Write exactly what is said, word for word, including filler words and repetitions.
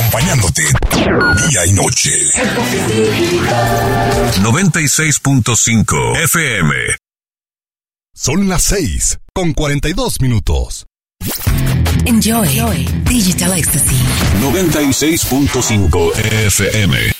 acompañándote día y noche. noventa y seis punto cinco F M. Son las seis con cuarenta y dos minutos. Enjoy, Enjoy. Digital Ecstasy. noventa y seis punto cinco F M.